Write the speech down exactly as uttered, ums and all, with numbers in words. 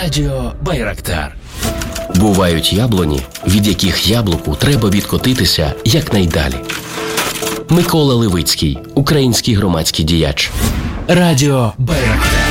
Радіо Байрактар. Бувають яблуні, від яких яблуку треба відкотитися якнайдалі. Микола Левицький, український громадський діяч. Радіо Байрактар.